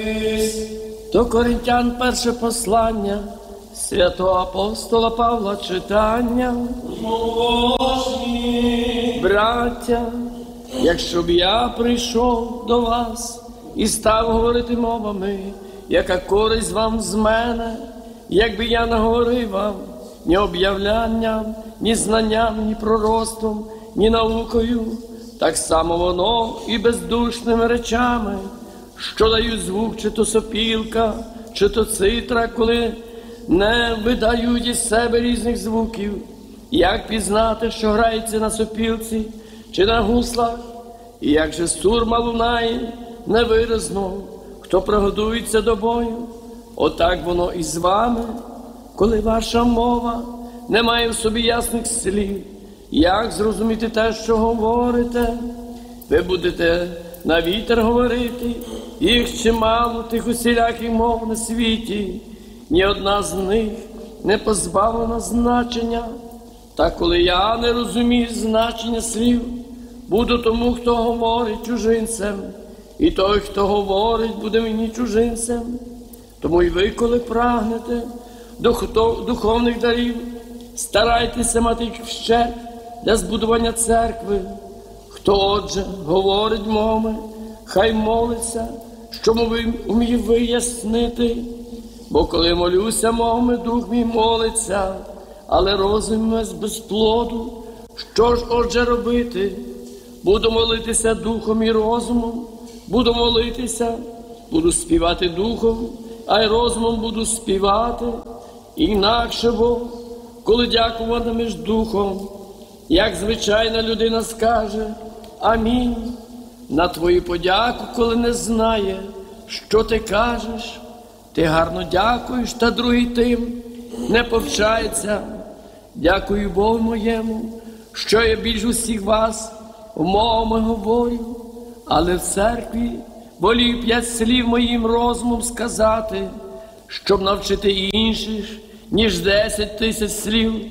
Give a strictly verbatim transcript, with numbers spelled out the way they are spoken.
До Коринтян перше послання святого апостола Павла читання. Браття, якщо б я прийшов до вас і став говорити мовами, яка користь вам з мене, якби я наговорив вам ні об'являнням, ні знанням, ні пророцтвом, ні наукою, так само воно і бездушними речами, що дають звук, чи то сопілка, чи то цитра, коли не видають із себе різних звуків. Як пізнати, що грається на сопілці чи на гуслах, і як же сурма лунає невиразно, хто приготується до бою? Отак воно і з вами, коли ваша мова не має в собі ясних слів. Як зрозуміти те, що говорите? Ви будете на вітер говорити, їх чимало, тих усіляких мов на світі, ні одна з них не позбавлена значення. Та коли я не розумію значення слів, буду тому, хто говорить, чужинцем, і той, хто говорить, буде мені чужинцем. Тому й ви, коли прагнете духовних дарів, старайтеся мати їх вщент для збудування церкви. Хто, отже, говорить мовами, хай молиться, що ви вміє вияснити. Бо коли молюся мовами, дух мій молиться, але розум весь без плоду. Що ж, отже, робити? Буду молитися духом і розумом, буду молитися, буду співати духом, а й розумом буду співати. Інакше, бо, коли дякуватимеш духом, як звичайна людина скаже «Амінь» на твою подяку, коли не знає, що ти кажеш, ти гарно дякуєш, та другий тим не повчається. Дякую Богу моєму, що я більш усіх вас мовами говорю, але в церкві волію п'ять слів моїм розумом сказати, щоб навчити інших, ніж десять тисяч слів